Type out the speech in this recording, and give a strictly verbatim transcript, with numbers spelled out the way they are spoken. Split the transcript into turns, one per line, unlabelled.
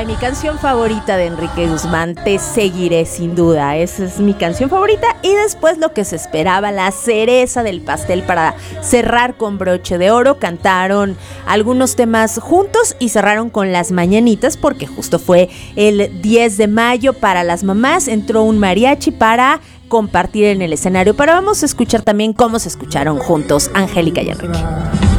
Ay, mi canción favorita de Enrique Guzmán, Te Seguiré, sin duda. Esa es mi canción favorita. Y después lo que se esperaba, la cereza del pastel para cerrar con broche de oro. Cantaron algunos temas juntos y cerraron con Las Mañanitas, porque justo fue el diez de mayo para las mamás. Entró un mariachi para compartir en el escenario. Pero vamos a escuchar también cómo se escucharon juntos Angélica y Enrique.